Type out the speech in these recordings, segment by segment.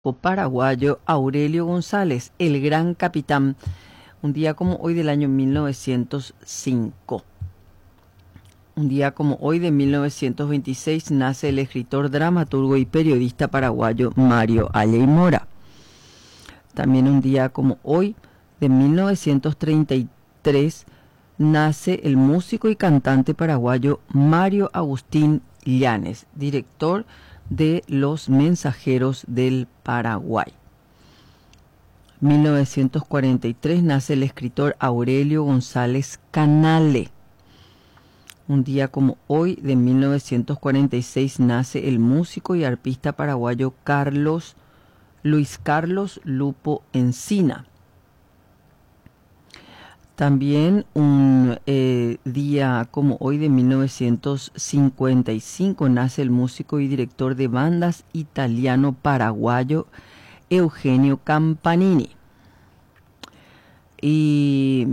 paraguayo Aurelio González, el gran capitán, un día como hoy del año 1905. Un día como hoy de 1926 nace el escritor, dramaturgo y periodista paraguayo Mario Alley Mora. También un día como hoy de 1933 nace el músico y cantante paraguayo Mario Agustín Llanes, director de Los Mensajeros del Paraguay. 1943 nace el escritor Aurelio González Canale. Un día como hoy de 1946 nace el músico y arpista paraguayo Luis Carlos Lupo Encina. También un día como hoy de 1955 nace el músico y director de bandas italiano-paraguayo Eugenio Campanini. Y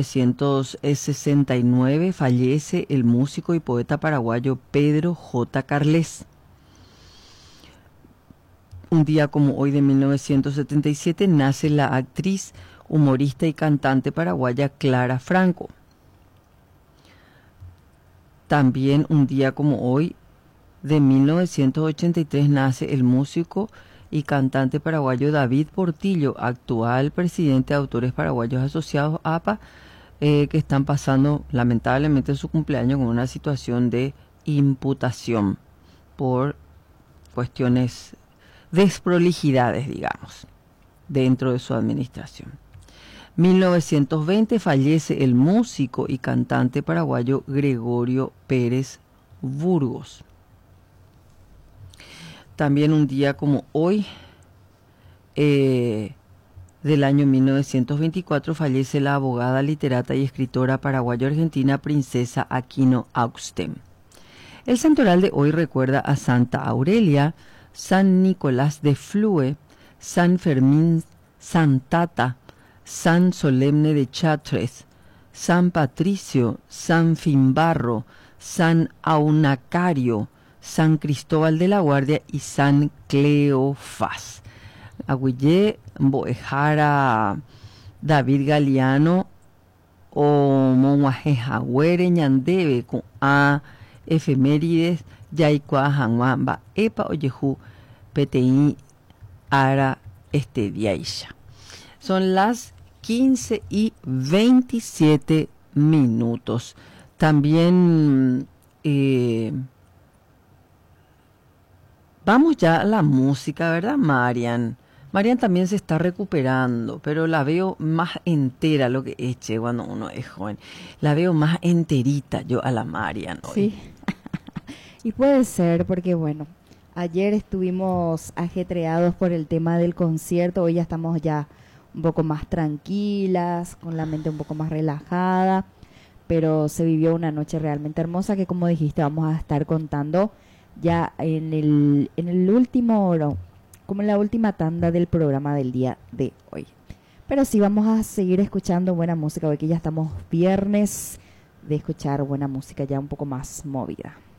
1969 fallece el músico y poeta paraguayo Pedro J. Carles. Un día como hoy de 1977 nace la actriz, humorista y cantante paraguaya Clara Franco. También un día como hoy de 1983 nace el músico y cantante paraguayo David Portillo, actual presidente de Autores Paraguayos Asociados, APA, que están pasando lamentablemente su cumpleaños con una situación de imputación por cuestiones desprolijidades, digamos, dentro de su administración. 1920 fallece el músico y cantante paraguayo Gregorio Pérez Burgos. También un día como hoy del año 1924 fallece la abogada, literata y escritora paraguayo-argentina Princesa Aquino Auxten. El santoral de hoy recuerda a Santa Aurelia, San Nicolás de Flue, San Fermín Santata, San Solemne de Chartres, San Patricio, San Finbarro, San Aunacario, San Cristóbal de la Guardia y San Cleofás. Agüillé, Boejara, David Galeano, o Monguajejahuere, Ñandebe, con A, efemérides, Yaikua, Janguamba, Epa, Oyehu, PTI, Ara, Diaisha. Son las 15:27. También vamos ya a la música, ¿verdad, Marian? Marian también se está recuperando, pero la veo más entera, lo que eche cuando uno es joven. La veo más enterita yo a la Marian hoy. Sí, y puede ser porque, bueno, ayer estuvimos ajetreados por el tema del concierto, hoy ya estamos ya un poco más tranquilas, con la mente un poco más relajada, pero se vivió una noche realmente hermosa que, como dijiste, vamos a estar contando ya en el último, como en la última tanda del programa del día de hoy. Pero sí, vamos a seguir escuchando buena música, hoy que ya estamos viernes de escuchar buena música ya un poco más movida.